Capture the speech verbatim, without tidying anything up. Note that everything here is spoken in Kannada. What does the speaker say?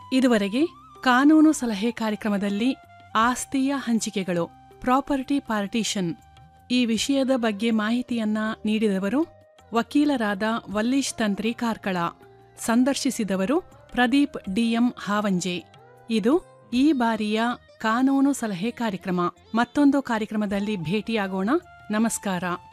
ಇದುವರೆಗೆ ಕಾನೂನು ಸಲಹೆ ಕಾರ್ಯಕ್ರಮದಲ್ಲಿ ಆಸ್ತಿಯ ಹಂಚಿಕೆಗಳು, ಪ್ರಾಪರ್ಟಿ ಪಾರ್ಟಿಷನ್ ಈ ವಿಷಯದ ಬಗ್ಗೆ ಮಾಹಿತಿಯನ್ನ ನೀಡಿದವರು ವಕೀಲರಾದ ವಲ್ಲೀಶ್ ತಂತ್ರಿ ಕಾರ್ಕಳ. ಸಂದರ್ಶಿಸಿದವರು ಪ್ರದೀಪ್ ಡಿಎಂ ಹಾವಂಜೆ. ಇದು ಈ ಬಾರಿಯ ಕಾನೂನು ಸಲಹೆ ಕಾರ್ಯಕ್ರಮ. ಮತ್ತೊಂದು ಕಾರ್ಯಕ್ರಮದಲ್ಲಿ ಭೇಟಿಯಾಗೋಣ. ನಮಸ್ಕಾರ.